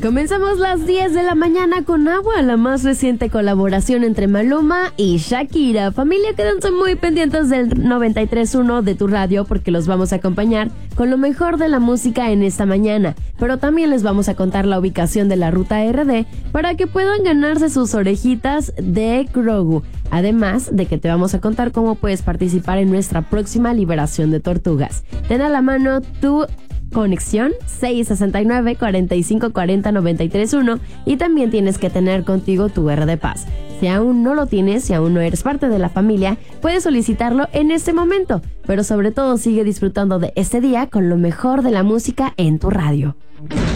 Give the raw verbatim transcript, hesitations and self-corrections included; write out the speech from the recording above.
Comenzamos las diez de la mañana con Agua, la más reciente colaboración entre Maluma y Shakira. Familia, quédense muy pendientes del noventa y tres punto uno de tu radio porque los vamos a acompañar con lo mejor de la música en esta mañana. Pero también les vamos a contar la ubicación de la ruta R D para que puedan ganarse sus orejitas de Grogu. Además de que te vamos a contar cómo puedes participar en nuestra próxima liberación de tortugas. Ten a la mano tu conexión seis sesenta y nueve, cuarenta y cinco, cuarenta, noventa y tres uno y también tienes que tener contigo tu R de Paz. Si aún no lo tienes, si aún no eres parte de la familia, puedes solicitarlo en este momento, pero sobre todo sigue disfrutando de este día con lo mejor de la música en tu radio.